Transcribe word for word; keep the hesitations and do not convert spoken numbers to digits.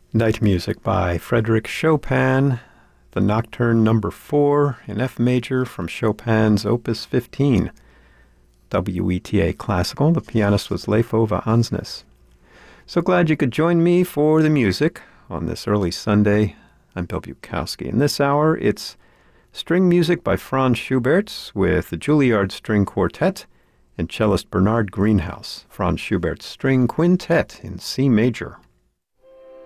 Night music by Frédéric Chopin, the Nocturne number four in F major from Chopin's Opus fifteen. W E T A Classical. The pianist was Leifova Ansnes. So glad you could join me for the music on this early Sunday. I'm Bill Bukowski. In this hour, it's string music by Franz Schubert with the Juilliard String Quartet and cellist Bernard Greenhouse. Franz Schubert's String Quintet in C major.